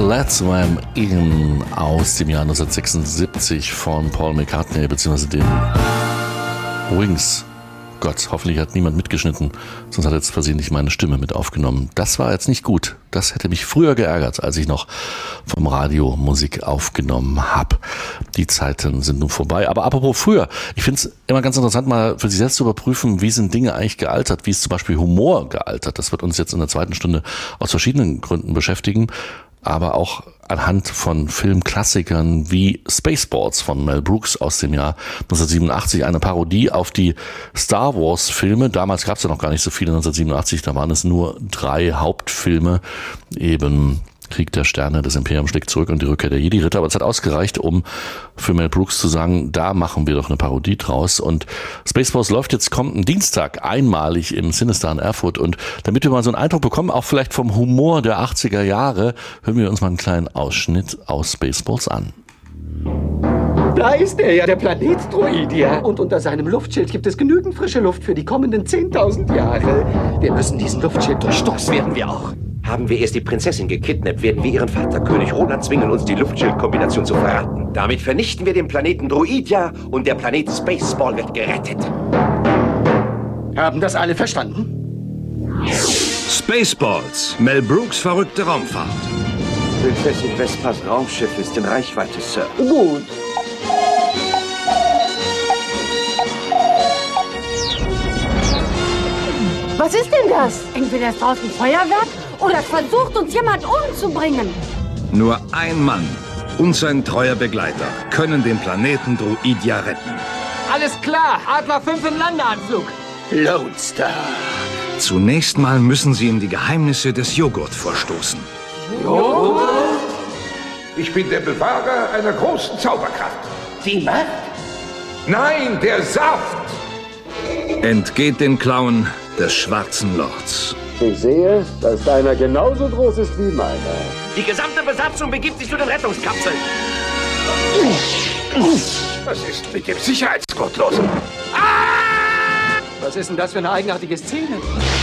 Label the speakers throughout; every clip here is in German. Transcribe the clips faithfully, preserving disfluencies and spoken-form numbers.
Speaker 1: Let's Ram In aus dem Jahr neunzehnhundertsechsundsiebzig von Paul McCartney bzw. den Wings. Gott, hoffentlich hat niemand mitgeschnitten, sonst hat jetzt versehentlich meine Stimme mit aufgenommen. Das war jetzt nicht gut. Das hätte mich früher geärgert, als ich noch vom Radio Musik aufgenommen habe. Die Zeiten sind nun vorbei. Aber apropos früher, ich finde es immer ganz interessant, mal für sich selbst zu überprüfen, wie sind Dinge eigentlich gealtert, wie ist zum Beispiel Humor gealtert. Das wird uns jetzt in der zweiten Stunde aus verschiedenen Gründen beschäftigen, aber auch anhand von Filmklassikern wie Spaceballs von Mel Brooks aus dem Jahr neunzehnhundertsiebenundachtzig, eine Parodie auf die Star Wars Filme. Damals gab es ja noch gar nicht so viele, neunzehnhundertsiebenundachtzig, da waren es nur drei Hauptfilme, eben Krieg der Sterne, das Imperium schlägt zurück und die Rückkehr der Jedi-Ritter. Aber es hat ausgereicht, um für Mel Brooks zu sagen, da machen wir doch eine Parodie draus. Und Spaceballs läuft jetzt kommenden Dienstag einmalig im Cinestar in Erfurt. Und damit wir mal so einen Eindruck bekommen, auch vielleicht vom Humor der achtziger Jahre, hören wir uns mal einen kleinen Ausschnitt aus Spaceballs an.
Speaker 2: Da ist er ja, der Planet Droidia. Und unter seinem Luftschild gibt es genügend frische Luft für die kommenden zehntausend Jahre. Wir müssen diesen Luftschild durchstoßen. Werden wir auch.
Speaker 3: Haben wir erst die Prinzessin gekidnappt, werden wir ihren Vater, König Roland, zwingen, uns die Luftschildkombination zu verraten. Damit vernichten wir den Planeten Droidia und der Planet Spaceball wird gerettet.
Speaker 2: Haben das alle verstanden?
Speaker 4: Spaceballs, Mel Brooks verrückte Raumfahrt.
Speaker 3: Prinzessin Vespas Raumschiff ist in Reichweite, Sir.
Speaker 2: Gut.
Speaker 5: Was ist denn das? Entweder ist draußen Feuerwerk oder es versucht, uns jemand umzubringen.
Speaker 4: Nur ein Mann und sein treuer Begleiter können den Planeten Droidia retten.
Speaker 2: Alles klar, Adler fünf im Landeanflug. Lone Star.
Speaker 4: Zunächst mal müssen sie ihm die Geheimnisse des Joghurt vorstoßen.
Speaker 2: Joghurt?
Speaker 6: Ich bin der Bewahrer einer großen Zauberkraft.
Speaker 2: Die Macht?
Speaker 6: Nein, der Saft!
Speaker 4: Entgeht den Klauen des Schwarzen Lords.
Speaker 7: Ich sehe, dass deiner genauso groß ist wie meiner.
Speaker 3: Die gesamte Besatzung begibt sich zu den Rettungskapseln.
Speaker 6: Was ist mit dem Sicherheitsgurt los?
Speaker 2: Ah! Was ist denn das für eine eigenartige Szene?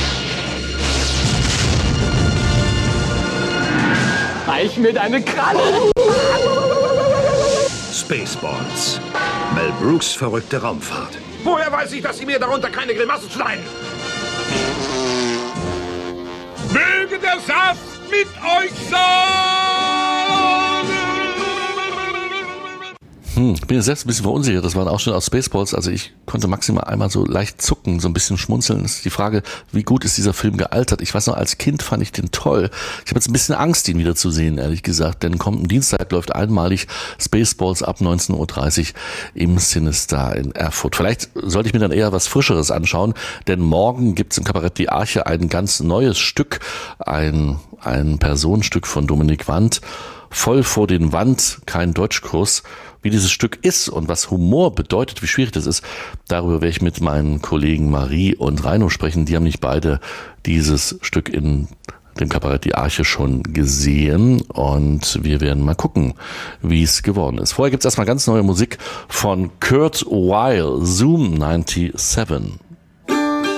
Speaker 2: Reich mir deine Kralle!
Speaker 4: Spaceballs, Mel Brooks verrückte Raumfahrt.
Speaker 6: Woher weiß ich, dass Sie mir darunter keine Grimassen schneiden? Möge der Saft mit euch sein!
Speaker 1: Hm, ich bin jetzt selbst ein bisschen verunsichert. Das war auch schon aus Spaceballs. Also ich konnte maximal einmal so leicht zucken, so ein bisschen schmunzeln. Das ist die Frage, wie gut ist dieser Film gealtert? Ich weiß noch, als Kind fand ich den toll. Ich habe jetzt ein bisschen Angst, ihn wieder zu sehen, ehrlich gesagt. Denn kommenden Dienstag läuft einmalig Spaceballs ab neunzehn Uhr dreißig im Cinestar in Erfurt. Vielleicht sollte ich mir dann eher was Frischeres anschauen, denn morgen gibt's im Kabarett Die Arche ein ganz neues Stück, ein, ein Personenstück von Dominik Wandt. Voll vor den Wand, kein Deutschkurs. Wie dieses Stück ist und was Humor bedeutet, wie schwierig das ist, darüber werde ich mit meinen Kollegen Marie und Reino sprechen. Die haben nicht beide dieses Stück in dem Kabarett Die Arche schon gesehen und wir werden mal gucken, wie es geworden ist. Vorher gibt es erstmal ganz neue Musik von Kurt Weill, Zoom siebenundneunzig.